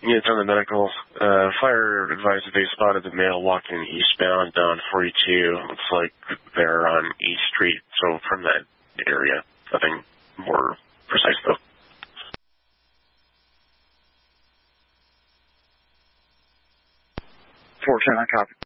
Yeah, it's on the medical. Fire advised that they spotted the male walking eastbound down 42. Looks like they're on East Street, so from that area. Nothing more precise, though. 410, I copy.